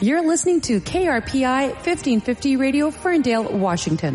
You're listening to KRPI 1550 Radio, Ferndale, Washington.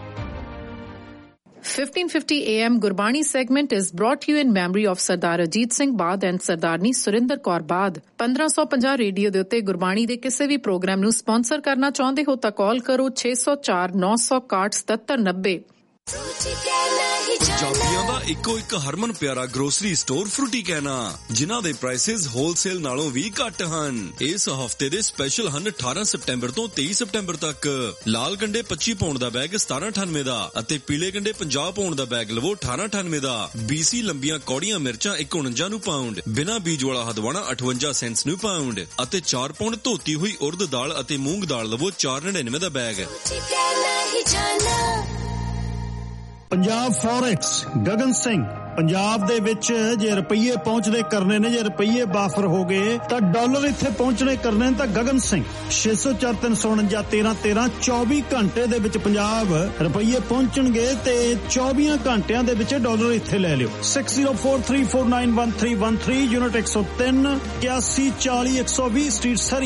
1550 AM Gurbani segment is brought to you in memory of Sardar Ajit Singh Baad and Sardarni Surinder Kaur Baad. 1550 radio ਦੇ ਉੱਤੇ ਗੁਰਬਾਣੀ ਦੇ ਕਿਸੇ ਵੀ programme ਨੂੰ sponsor ਕਰਨਾ ਚਾਹੁੰਦੇ ਹੋ ਤਾਂ ਕਾਲ ਕਰੋ 604 961 7790। ਪੰਜਾਬੀਆਂ ਦਾ ਇੱਕੋ ਇੱਕ ਹਰਮਨ ਪਿਆਰਾ ਗਰੋਸਰੀ ਸਟੋਰ ਫਰੂਟੀ ਕਹਿਣਾ, ਜਿਨ੍ਹਾਂ ਦੇ ਪ੍ਰਾਈਸਿਸ ਹੋਲਸੇਲ ਨਾਲੋਂ ਵੀ ਘੱਟ ਹਨ। ਇਸ ਹਫਤੇ ਦੇ ਸਪੈਸ਼ਲ ਹਨ 18 ਸਤੰਬਰ ਤੋਂ 23 ਸਤੰਬਰ ਤੱਕ। ਲਾਲ ਗੰਡੇ 25 ਪਾਉਂਡ ਦਾ ਬੈਗ 1798 ਦਾ ਅਤੇ ਪੀਲੇ ਗੰਡੇ 50 ਪਾਉਂਡ ਦਾ ਬੈਗ ਲਵੋ 1898 ਦਾ। BC ਲੰਬੀਆਂ ਕੌੜੀਆਂ ਮਿਰਚਾਂ 49 ਨੂੰ ਪਾਉਂਡ, ਬਿਨਾਂ ਬੀਜ ਵਾਲਾ ਹਦਵਾਣਾ 58 ਸੈਂਟਸ ਨੂੰ ਪਾਉਂਡ ਅਤੇ 4 ਪਾਉਂਡ ਧੋਤੀ ਹੋਈ ਉੜਦ ਦਾਲ ਅਤੇ ਮੂੰਗ ਦਾਲ ਲਵੋ 499 ਦਾ ਬੈਗ। ਪੰਜਾਬ ਫੋਰੈਕਸ ਗਗਨ ਸਿੰਘ, ਪੰਜਾਬ ਦੇ ਵਿੱਚ ਜੇ ਰੁਪਈਏ ਪਹੁੰਚਦੇ ਕਰਨੇ ਨੇ, ਜੇ ਰੁਪਈਏ ਬਾਫਰ ਹੋ ਗਏ ਤਾਂ ਡਾਲਰ ਇੱਥੇ ਪਹੁੰਚਣੇ ਕਰਨੇ ਨੇ ਤਾਂ ਗਗਨ ਸਿੰਘ 604 349 1313 24 ਘੰਟੇ ਦੇ ਵਿੱਚ ਪੰਜਾਬ ਰੁਪਈਏ ਪਹੁੰਚਣਗੇ ਤੇ 24 ਘੰਟਿਆਂ ਦੇ ਵਿੱਚ ਡਾਲਰ ਇੱਥੇ ਲੈ ਲਿਓ। 6043491313 ਯੂਨਿਟ 103 8140 120 ਸਟਰੀਟ ਸਰੀ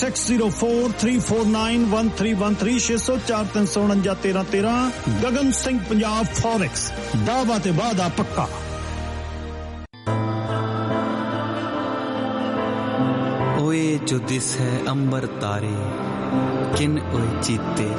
6043491313 604 349 1313 ਗਗਨ ਸਿੰਘ ਪੰਜਾਬ ਫੋਰੈਕਸ। ਦਾਅਵਾ ਤੇ ਵਾਅਦਾ ਪੱਕਾ। ओए जो दिस है अंबर तारे किन ओए चीते